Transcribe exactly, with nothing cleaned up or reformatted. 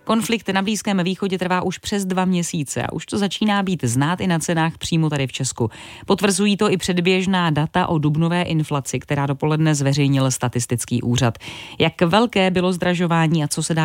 Konflikt na Blízkém východě trvá už přes dva měsíce a už to začíná být znát i na cenách přímo tady v Česku. Potvrzují to i předběžná data o dubnové inflaci, která dopoledne zveřejnil statistický úřad. Jak velké bylo zdražování a co se dá